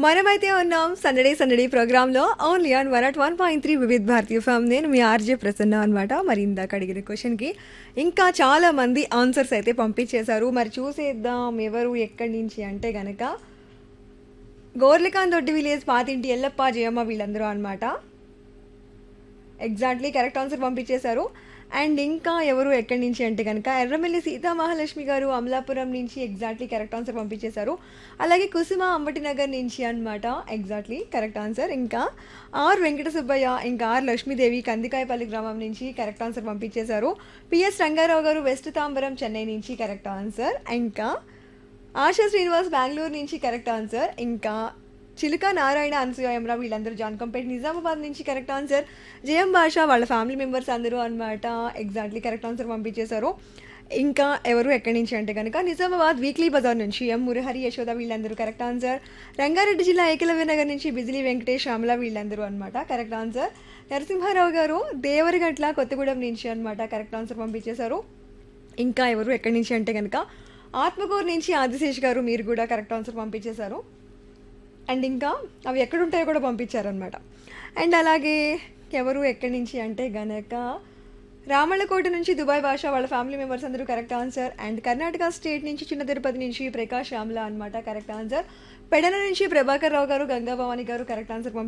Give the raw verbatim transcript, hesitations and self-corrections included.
మనమైతే ఉన్నాం సందడే సందడి ప్రోగ్రాంలో only on one at one point three Vividh Bharatiya form. నేను మీ ఆర్జే ప్రసన్న అనమాట. మరి ఇందాక అడిగిన క్వశ్చన్కి ఇంకా చాలా మంది ఆన్సర్స్ అయితే పంపించేశారు. మరి చూసేద్దాం ఎవరు ఎక్కడి నుంచి అంటే గనక గోర్లికాన్ దొడ్డి విలేజ్ పాతింటి ఎల్లప్ప జయమ్మ వీళ్ళందరూ అనమాట. ఎగ్జాక్ట్లీ కరెక్ట్ ఆన్సర్ పంపించేశారు. అండ్ ఇంకా ఎవరు ఎక్కడి నుంచి అంటే కనుక ఎర్రమిల్లి సీతా మహాలక్ష్మి గారు అమలాపురం నుంచి ఎగ్జాక్ట్లీ కరెక్ట్ ఆన్సర్ పంపించేశారు. అలాగే కుసుమ అంబటినగర్ నుంచి అనమాట. Exactly correct answer. ఇంకా ఆర్ వెంకట సుబ్బయ్య ఇంకా ఆర్ లక్ష్మీదేవి కందికాయపల్లి గ్రామం నుంచి కరెక్ట్ ఆన్సర్ పంపించేశారు. పిఎస్ రంగారావు గారు వెస్ట్ తాంబరం చెన్నై నుంచి కరెక్ట్ ఆన్సర్. ఇంకా ఆశా శ్రీనివాస్ బెంగళూరు నుంచి కరెక్ట్ ఆన్సర్. ఇంకా చిలుక నారాయణ అనసూయమరావు వీళ్ళందరూ జాన్కంపేట్ నిజామాబాద్ నుంచి కరెక్ట్ ఆన్సర్. జయం భాష వాళ్ళ ఫ్యామిలీ మెంబర్స్ అందరూ అనమాట. ఎగ్జాక్ట్లీ కరెక్ట్ ఆన్సర్ పంపించేశారు. ఇంకా ఎవరు ఎక్కడి నుంచి అంటే కనుక నిజామాబాద్ వీక్లీ బజార్ నుంచి ఎం మురహరి యశోద వీళ్ళందరూ కరెక్ట్ ఆన్సర్. రంగారెడ్డి జిల్లా ఏకలవ్య నగర్ నుంచి బిజిలీ వెంకటేష్ శ్యామల వీళ్ళందరూ అనమాట కరెక్ట్ ఆన్సర్. నరసింహారావు గారు దేవరగట్ల కొత్తగూడెం నుంచి అనమాట కరెక్ట్ ఆన్సర్ పంపించేశారు. ఇంకా ఎవరు ఎక్కడి నుంచి అంటే కనుక ఆత్మకూరు నుంచి ఆదిశేష్ గారు మీరు కూడా కరెక్ట్ ఆన్సర్ పంపించేశారు. అండ్ ఇంకా అవి ఎక్కడుంటాయో కూడా పంపించారనమాట. అండ్ అలాగే ఎవరు ఎక్కడి నుంచి అంటే గనక రామళ్ళకోట నుంచి దుబాయ్ భాష వాళ్ళ ఫ్యామిలీ మెంబర్స్ అందరూ correct answer. And Karnataka state నుంచి చిన్న తిరుపతి నుంచి ప్రకాష్ శ్యామల అనమాట కరెక్ట్ ఆన్సర్. పెడన నుంచి ప్రభాకర్ రావు గారు గంగా భవాని గారు కరెక్ట్ ఆన్సర్